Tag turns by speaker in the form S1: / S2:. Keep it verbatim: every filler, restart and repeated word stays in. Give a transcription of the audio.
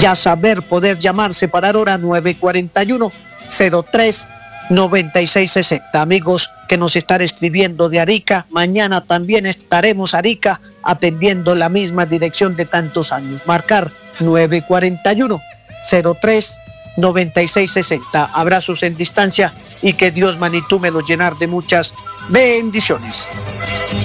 S1: Ya saber poder llamar, separar hora nueve cuarenta y uno, cero tres, noventa y seis sesenta. Amigos que nos están escribiendo de Arica, mañana también estaremos Arica atendiendo la misma dirección de tantos años. Marcar nueve cuarenta y uno, cero tres, noventa y seis sesenta. Abrazos en distancia y que Dios, manito, me los llenar de muchas bendiciones.